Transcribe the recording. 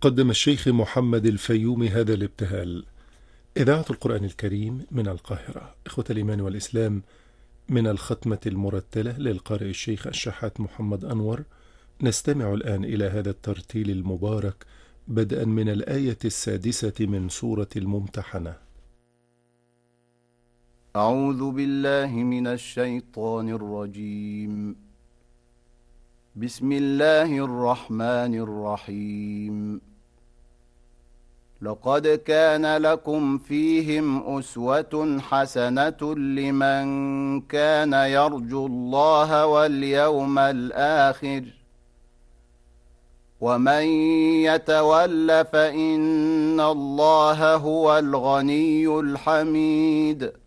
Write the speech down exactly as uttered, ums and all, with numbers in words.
قدم الشيخ محمد الفيومي هذا الابتهال. إذاعة القرآن الكريم من القاهرة. إخوة الإيمان والإسلام، من الختمة المرتلة للقارئ الشيخ الشحات محمد أنور، نستمع الآن إلى هذا الترتيل المبارك بدءا من الآية السادسة من سورة الممتحنة. أعوذ بالله من الشيطان الرجيم. بسم الله الرحمن الرحيم. لقد كان لكم فيهم أسوة حسنة لمن كان يرجو الله واليوم الآخر ومن يتول فإن الله هو الغني الحميد.